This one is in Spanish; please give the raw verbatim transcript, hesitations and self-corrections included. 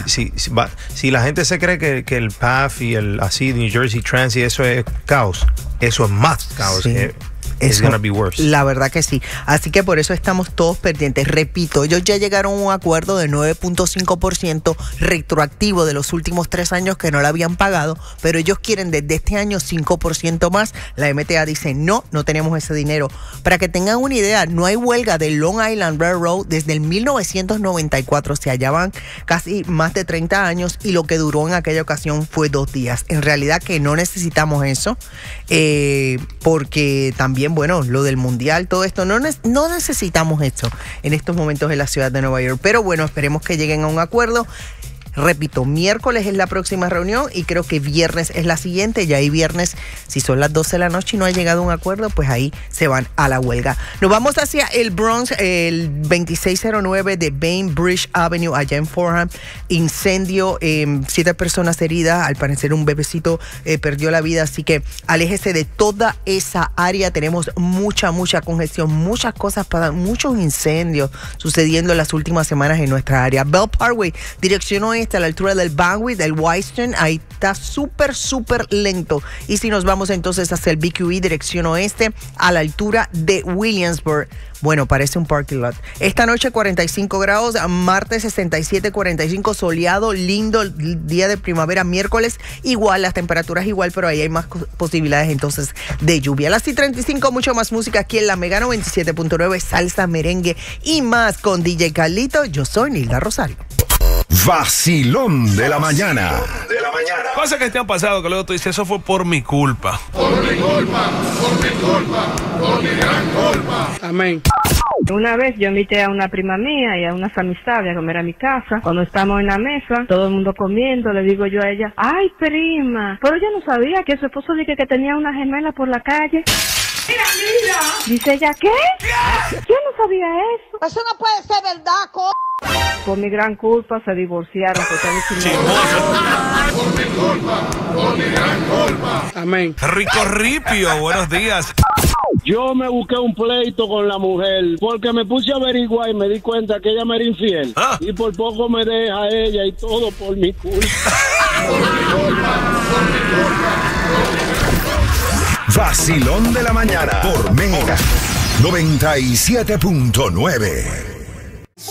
si, si, si, va, si la gente se cree que, que el P A F y el así New Jersey Transit, eso es caos, eso es más caos. Sí. Eh, It's Eso, gonna be worse. La verdad que sí. Así que por eso estamos todos pendientes. Repito, ellos ya llegaron a un acuerdo de nueve punto cinco por ciento retroactivo de los últimos tres años que no lo habían pagado, pero ellos quieren desde este año cinco por ciento más. La M T A dice, no, no tenemos ese dinero. Para que tengan una idea, no hay huelga de Long Island Railroad desde el mil novecientos noventa y cuatro. O sea, ya van casi más de treinta años y lo que duró en aquella ocasión fue dos días. En realidad que no necesitamos eso, eh, porque también, bueno, lo del mundial, todo esto, no, no necesitamos esto en estos momentos en la ciudad de Nueva York. Pero bueno, esperemos que lleguen a un acuerdo. Repito, miércoles es la próxima reunión y creo que viernes es la siguiente. Y ahí viernes, si son las doce de la noche y no ha llegado a un acuerdo, pues ahí se van a la huelga. Nos vamos hacia el Bronx, el veintiséis cero nueve de Bainbridge Avenue, allá en Fordham. Incendio, eh, siete personas heridas. Al parecer un bebecito eh, perdió la vida. Así que aléjese de toda esa área. Tenemos mucha, mucha congestión, muchas cosas, para, muchos incendios sucediendo en las últimas semanas en nuestra área. Bell Parkway, dirección oeste, a la altura del Banway, del Western, ahí está súper, súper lento. Y si nos vamos entonces hacia el B Q E, dirección oeste, a la altura de Williamsburg, bueno, parece un parking lot. Esta noche cuarenta y cinco grados, martes sesenta y siete, cuarenta y cinco, soleado, lindo, día de primavera, miércoles igual, las temperaturas igual, pero ahí hay más posibilidades entonces de lluvia. A las y treinta y cinco, mucho más música aquí en la Mega noventa y siete punto nueve, salsa, merengue y más con D J Carlito. Yo soy Nilda Rosario. Vacilón de la mañana. De la mañana. Cosas que te han pasado que luego tú dices, eso fue por mi culpa. Por mi culpa, por mi culpa, por mi gran culpa. Amén. Una vez yo invité a una prima mía y a unas amistades a comer a mi casa. Cuando estamos en la mesa, todo el mundo comiendo, le digo yo a ella, ay prima, pero ella no sabía que su esposo dije que tenía una gemela por la calle. Mira, mira. Dice ella, ¿qué? ¿Qué? Yo no sabía eso. Eso no puede ser verdad, co... Por mi gran culpa se divorciaron. Por mi culpa, por mi gran culpa. Amén. Rico Ripio, buenos días. Yo me busqué un pleito con la mujer porque me puse a averiguar y me di cuenta que ella me era infiel. ¿Ah? Y por poco me deja ella y todo por mi culpa. Por mi culpa, por mi culpa, por mi gran culpa. Vacilón de la mañana por Mega noventa y siete punto nueve.